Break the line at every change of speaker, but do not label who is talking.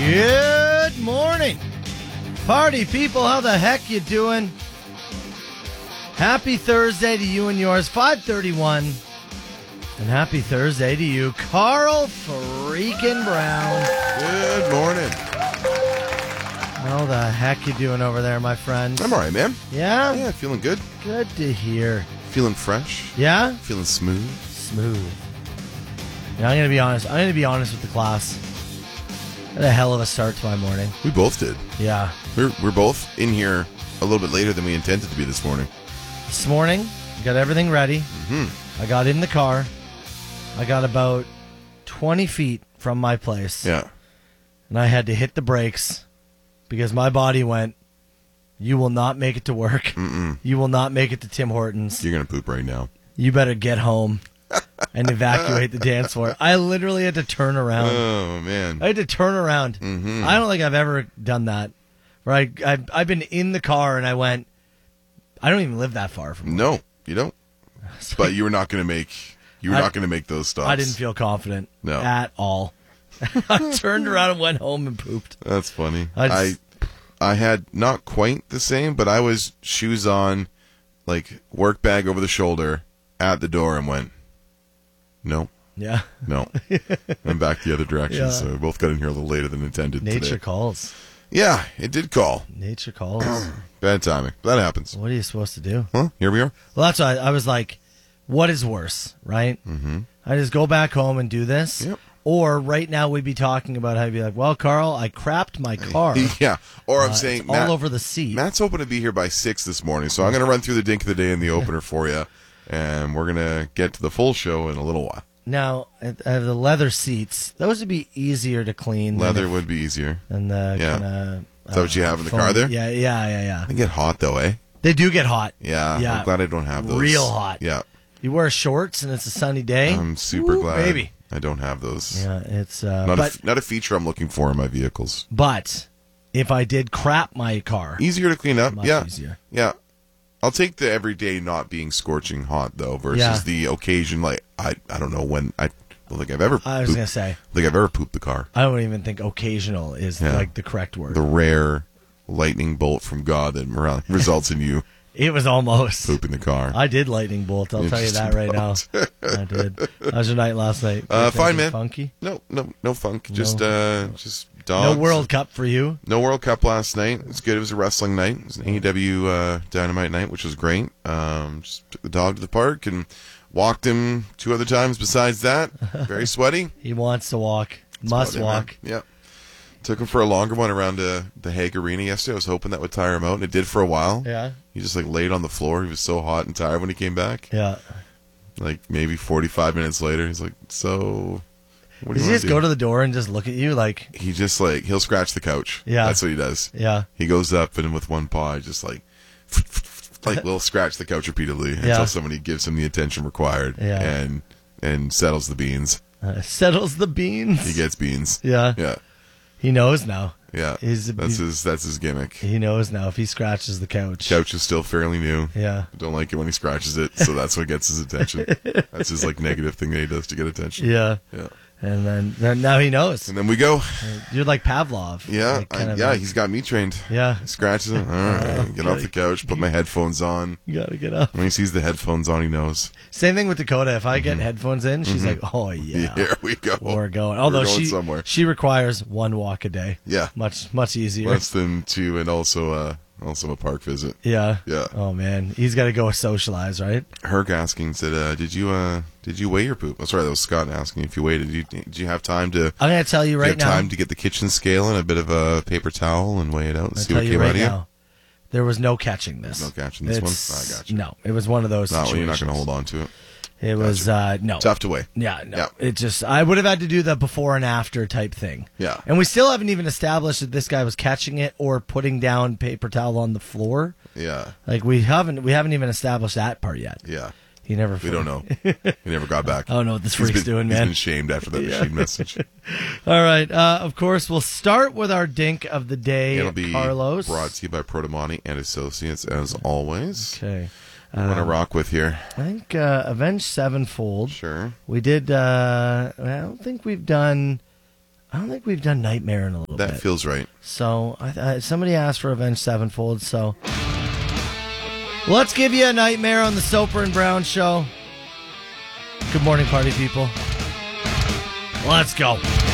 Good morning, party people. How the heck you doing? Happy Thursday to you and yours, 5:31. And happy Thursday to you, Carl freaking Brown.
Good morning.
How the heck you doing over there, my friend?
I'm all right, man.
Yeah?
Yeah, feeling good.
Good to hear.
Feeling fresh.
Yeah?
Feeling smooth.
Smooth. Yeah, I'm going to be honest. I'm going to be honest with the class. I had a hell of a start to my morning.
We both did.
Yeah.
We're both in here a little bit later than we intended to be this morning.
This morning, got everything ready.
Mm-hmm.
I got in the car. I got about 20 feet from my place.
Yeah.
And I had to hit the brakes because my body went, you will not make it to work.
Mm-mm.
You will not make it to Tim Hortons.
You're going to poop right now.
You better get home and evacuate the dance floor. I literally had to turn around.
Oh, man.
I had to turn around.
Mm-hmm.
I don't think I've ever done that. Where I've been in the car and I went, I don't even live that far from work.
No, you don't. But you were not going to make... You were not going to make those stops.
I didn't feel confident
at
all. I turned around and went home and pooped.
That's funny.
I
had not quite the same, but I was shoes on, like work bag over the shoulder at the door and went, no.
Yeah.
No. And back the other direction.
Yeah.
So we both got in here a little later than intended
Nature
today.
calls.
Yeah, it did call.
Nature calls.
Bad timing. That happens.
What are you supposed to do?
Huh? Here we are.
Well, that's why I was like, what is worse, right?
Mm-hmm.
I just go back home and do this?
Yep.
Or right now we'd be talking about how you'd be like, well, Carl, I crapped my car.
Yeah. Or I'm saying,
it's
Matt,
all over the seat.
Matt's hoping to be here by 6 this morning, so I'm going to run through the dink of the day and the opener for you, and we're going to get to the full show in a little while.
Now, the leather seats, those would be easier to clean.
Leather would be easier.
And the
Yeah.
kind of...
Is that what you have in the car there?
Yeah.
They get hot, though, eh?
They do get hot.
Yeah. I'm glad I don't have those.
Real hot.
Yeah.
You wear shorts and it's a sunny day.
I'm super glad
baby.
I don't have those.
Yeah, it's...
Not a feature I'm looking for in my vehicles.
But if I did crap my car...
Easier to clean up.
Much
Yeah.
easier.
Yeah. I'll take the everyday not being scorching hot, though, versus the occasion, like, I don't know when... I don't think I've ever...
I was going to say...
I think I've ever pooped the car.
I don't even think occasional is like the correct word.
The rare lightning bolt from God that results in you
It was almost.
pooping the car.
I did lightning bolt. I'll tell you that right now. I did. How was your night last night?
Fine, man.
Funky?
No funk.
No.
Just dogs.
No World Cup for you?
No World Cup last night. It was good. It was a wrestling night. It was an AEW Dynamite night, which was great. Just took the dog to the park and walked him 2 other times besides that. Very sweaty.
He wants to walk.
That's
Must
about it,
walk.
man. Yeah. Took him for a longer one around the Hague Arena yesterday. I was hoping that would tire him out, and it did for a while.
Yeah.
He just laid on the floor. He was so hot and tired when he came back.
Yeah.
Maybe 45 minutes later, he's like, so... What do
Does
you
he
want
just go to the door and just look at you like...
He just he'll scratch the couch.
Yeah.
That's what he does.
Yeah.
He goes up and with one paw, just will scratch the couch repeatedly until somebody gives him the attention required and settles the beans.
Settles the beans?
He gets beans.
Yeah.
Yeah.
He knows now.
Yeah. That's his gimmick.
He knows now if he scratches the couch.
Couch is still fairly new.
Yeah.
Don't like it when he scratches it, so that's what gets his attention. That's his negative thing that he does to get attention.
Yeah.
Yeah.
And then now he knows.
And then we go.
You're like Pavlov.
Yeah, he's got me trained.
Yeah.
He scratches it. All right, get off the couch, put my headphones on.
You got to get up.
When he sees the headphones on, he knows.
Same thing with Dakota. If I get headphones in, she's like, oh, yeah.
Here we go.
We're going. Although
We're going somewhere.
she requires 1 walk a day.
Yeah.
Much easier.
Less than 2, and also a park visit.
Yeah.
Yeah.
Oh, man. He's got to go socialize, right?
Herc asking, said, did you weigh your poop? Oh, sorry, that was Scott asking if you weighed it. Did you have time to...
I'm going to tell you right now.
time to get the kitchen scale and a bit of a paper towel and weigh it out and see what came out of you?
There was no catching this.
No catching this one? I got you.
No, it was one of those situations.
You're not going to hold on to it.
It was, no.
Tough to weigh.
Yeah, no.
Yeah.
It just, I would have had to do the before and after type thing.
Yeah.
And we still haven't even established that this guy was catching it or putting down paper towel on the floor.
Yeah.
We haven't even established that part yet.
Yeah.
He never.
We don't know. He never got back.
I don't know what this freak's doing, man.
He's been shamed after that machine message.
All right. Of course, we'll start with our dink of the day.
It'll be
Carlos.
Brought to you by Protomani and Associates, as always.
Okay.
What want to rock with here?
I think Avenged Sevenfold.
Sure.
We did. I don't think we've done. I don't think we've done Nightmare in a little bit.
That feels right.
So somebody asked for Avenged Sevenfold, so let's give you a Nightmare on the Soper and Brown Show. Good morning, party people. Let's go.